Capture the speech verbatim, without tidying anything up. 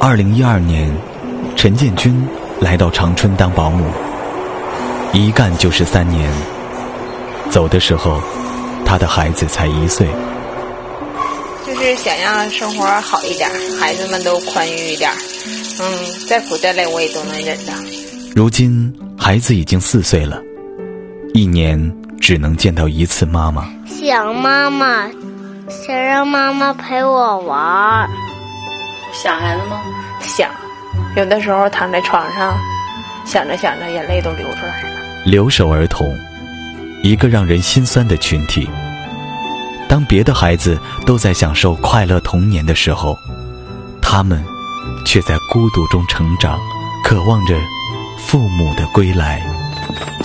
二零一二年，陈建军来到长春当保姆，一干就是三年。走的时候，他的孩子才一岁。 就是想让生活好一点，孩子们都宽裕一点，嗯，再苦再累我也都能忍的。 如今孩子已经四岁了，一年只能见到一次妈妈。 想妈妈，想让妈妈陪我玩。 想孩子吗？ 想，有的时候躺在床上，想着想着眼泪都流出来了。 留守儿童，一个让人心酸的群体。当别的孩子都在享受快乐童年的时候，他们却在孤独中成长，渴望着父母的归来。